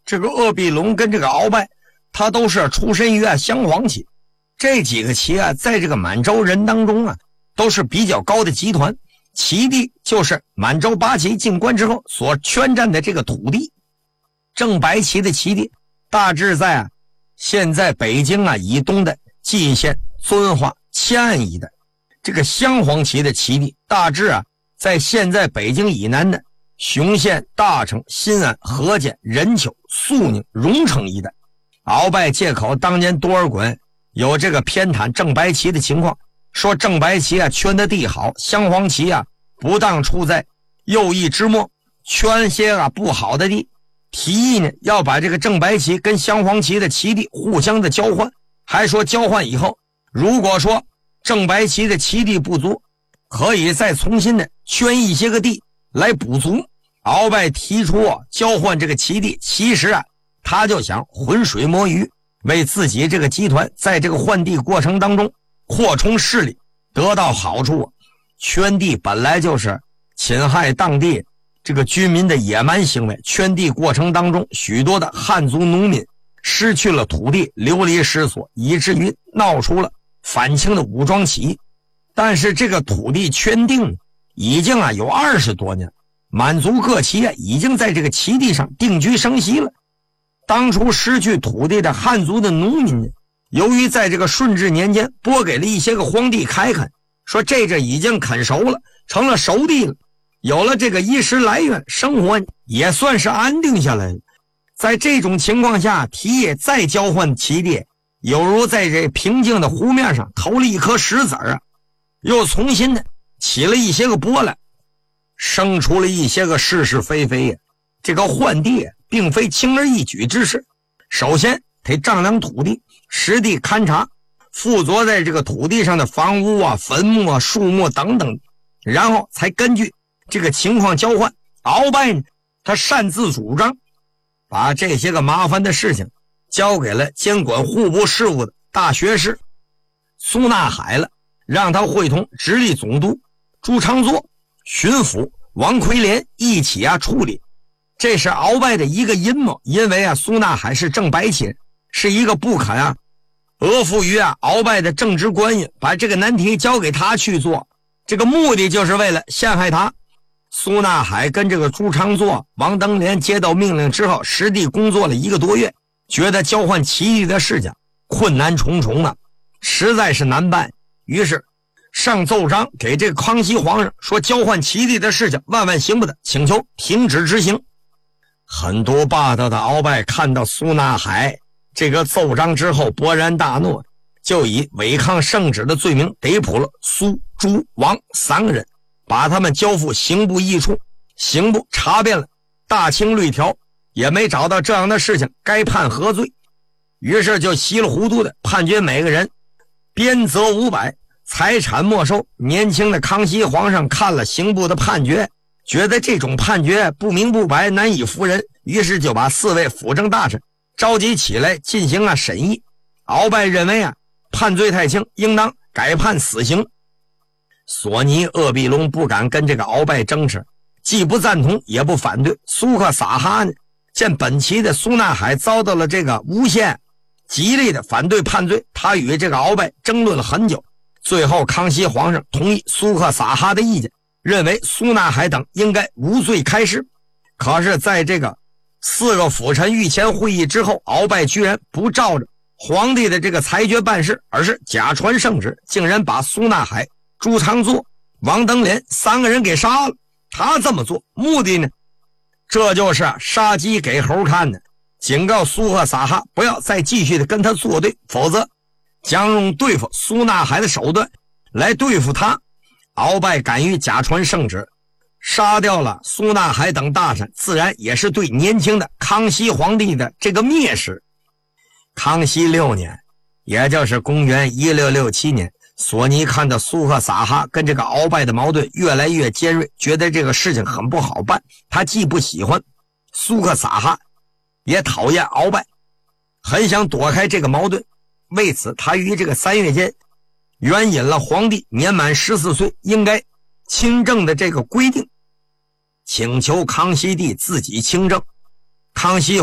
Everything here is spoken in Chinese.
这个鄂必龙跟这个鳌拜，他都是出身于镶黄旗。这几个旗在这个满洲人当中都是比较高的集团。旗地就是满洲八旗进关之后所圈占的这个土地。正白旗的旗地大致在现在北京以东的蓟县、遵化、迁安一带。这个镶黄旗的旗地大致在现在北京以南的雄县、大城、新安、河间、任丘、肃宁、荣城一带。鳌拜借口当年多尔衮有这个偏袒正白旗的情况，说正白旗圈的地好，镶黄旗不当处在右翼之末，圈些不好的地，提议呢要把这个正白旗跟镶黄旗的旗地互相的交换，还说交换以后，如果说正白旗的旗地不足，可以再重新的圈一些个地来补足。鳌拜提出交换这个旗地，其实他就想浑水摸鱼，为自己这个集团在这个换地过程当中扩充势力，得到好处。圈地本来就是侵害当地这个居民的野蛮行为，圈地过程当中许多的汉族农民失去了土地，流离失所，以至于闹出了反清的武装起义。但是这个土地圈定已经有20多年，满族各旗已经在这个旗地上定居生息了。当初失去土地的汉族的农民，由于在这个顺治年间拨给了一些个荒地开垦，说这已经垦熟了，成了熟地了，有了这个衣食来源，生活也算是安定下来了。在这种情况下，提议再交换旗地，有如在这平静的湖面上投了一颗石子又重新的起了一些个波澜，生出了一些个是是非非这个换地并非轻而易举之事。首先得丈量土地，实地勘察附着在这个土地上的房屋坟墓树木等等，然后才根据这个情况交换。鳌拜呢，他擅自主张把这些个麻烦的事情交给了监管户部事务的大学士苏纳海了，让他会同直隶总督朱常作、巡抚王奎连一起处理。这是鳌拜的一个阴谋，因为苏纳海是正白旗人，是一个不肯额附于鳌拜的正直官员，把这个难题交给他去做，这个目的就是为了陷害他。苏纳海跟这个朱常作、王登联接到命令之后，实地工作了1个多月，觉得交换旗地的事情困难重重实在是难办，于是上奏章给这个康熙皇上，说交换旗地的事情万万行不得，请求停止执行。很多霸道的鳌拜看到苏纳海这个奏章之后勃然大怒，就以违抗圣旨的罪名逮捕了苏、朱、王3个人，把他们交付刑部议处。刑部查遍了大清律条，也没找到这样的事情，该判何罪？于是就稀里糊涂的判决每个人鞭责500，财产没收。年轻的康熙皇上看了刑部的判决，觉得这种判决不明不白，难以服人，于是就把4位辅政大臣召集起来进行审议。鳌拜认为判罪太轻，应当改判死刑。索尼、鄂必龙不敢跟这个鳌拜争执，既不赞同也不反对。苏克萨哈呢，见本旗的苏纳海遭到了这个诬陷，极力的反对判罪，他与这个鳌拜争论了很久，最后康熙皇上同意苏克萨哈的意见，认为苏纳海等应该无罪开释。可是在这个4个辅臣御前会议之后，鳌拜居然不照着皇帝的这个裁决办事，而是假传圣旨，竟然把苏纳海、朱常作、王登联3个人给杀了。他这么做目的呢，这就是杀鸡给猴看的，警告苏克萨哈不要再继续的跟他作对，否则将用对付苏纳海的手段来对付他。鳌拜敢于假传圣旨，杀掉了苏纳海等大臣，自然也是对年轻的康熙皇帝的这个蔑视。康熙6年，也就是公元1667年，索尼看到苏克萨哈跟这个鳌拜的矛盾越来越尖锐，觉得这个事情很不好办。他既不喜欢苏克萨哈，也讨厌鳌拜，很想躲开这个矛盾。为此，他于这个3月间援引了皇帝年满14岁应该亲政的这个规定，请求康熙帝自己亲政。康熙